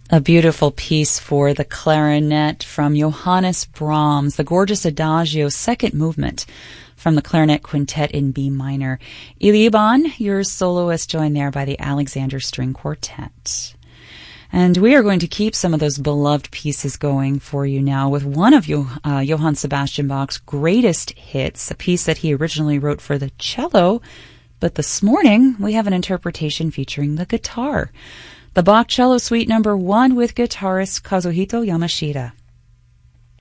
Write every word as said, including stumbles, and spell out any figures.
A beautiful piece for the clarinet from Johannes Brahms, the gorgeous Adagio second movement from the Clarinet Quintet in B minor. Elie Ban, your soloist, joined there by the Alexander String Quartet. And we are going to keep some of those beloved pieces going for you now with one of Yo- uh, Johann Sebastian Bach's greatest hits, a piece that he originally wrote for the cello, but this morning we have an interpretation featuring the guitar. The Bach Cello Suite number one with guitarist Kazuhito Yamashita.